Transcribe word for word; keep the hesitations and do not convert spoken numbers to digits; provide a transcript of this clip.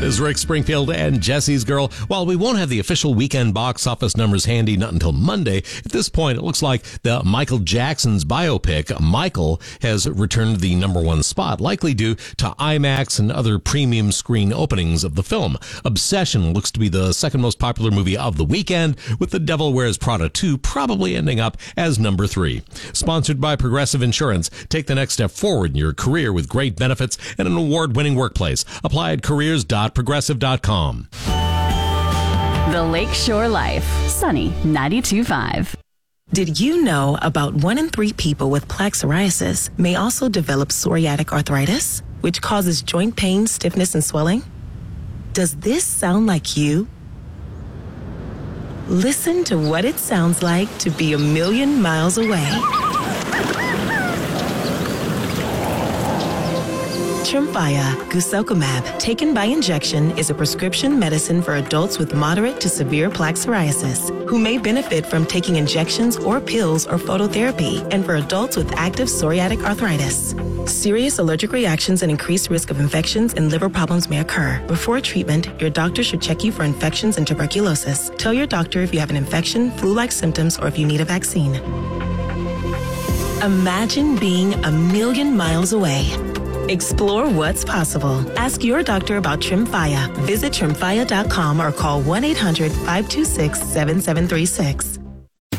That is Rick Springfield and Jesse's Girl. While we won't have the official weekend box office numbers handy not until Monday, at this point it looks like the Michael Jackson's biopic, Michael, has returned to the number one spot, likely due to IMAX and other premium screen openings of the film. Obsession looks to be the second most popular movie of the weekend, with The Devil Wears Prada two probably ending up as number three. Sponsored by Progressive Insurance. Take the next step forward in your career with great benefits and an award-winning workplace. Apply at careers dot progressive dot com. The Lakeshore Life. Sunny ninety-two point five. Did you know about one in three people with plaque psoriasis may also develop psoriatic arthritis, which causes joint pain, stiffness, and swelling? Does this sound like you? Listen to what it sounds like to be a million miles away. Tremfya guselkumab, taken by injection, is a prescription medicine for adults with moderate to severe plaque psoriasis who may benefit from taking injections or pills or phototherapy, and for adults with active psoriatic arthritis. Serious allergic reactions and increased risk of infections and liver problems may occur. Before treatment, your doctor should check you for infections and tuberculosis. Tell your doctor if you have an infection, flu-like symptoms, or if you need a vaccine. Imagine being a million miles away. Explore what's possible. Ask your doctor about Tremfya. Visit tremfya dot com or call one eight hundred five two six seven seven three six.